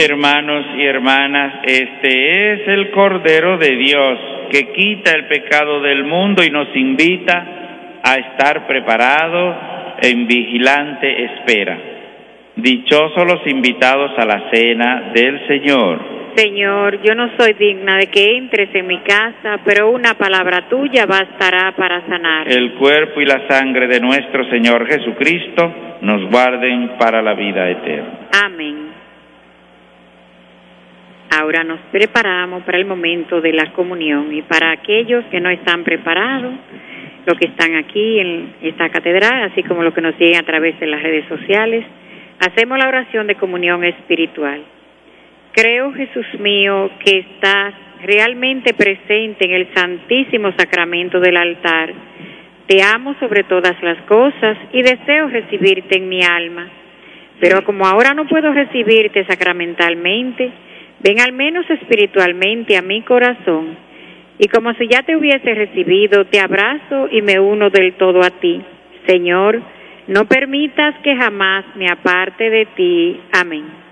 Hermanos y hermanas, este es el Cordero de Dios que quita el pecado del mundo y nos invita a estar preparados en vigilante espera. Dichosos los invitados a la cena del Señor. Señor, yo no soy digna de que entres en mi casa, pero una palabra tuya bastará para sanar. El cuerpo y la sangre de nuestro Señor Jesucristo nos guarden para la vida eterna. Amén. Ahora nos preparamos para el momento de la comunión, y para aquellos que no están preparados, los que están aquí en esta catedral, así como los que nos siguen a través de las redes sociales, hacemos la oración de comunión espiritual. Creo, Jesús mío, que estás realmente presente en el santísimo sacramento del altar. Te amo sobre todas las cosas y deseo recibirte en mi alma. Pero como ahora no puedo recibirte sacramentalmente, ven al menos espiritualmente a mi corazón. Y como si ya te hubiese recibido, te abrazo y me uno del todo a ti. Señor, no permitas que jamás me aparte de ti. Amén.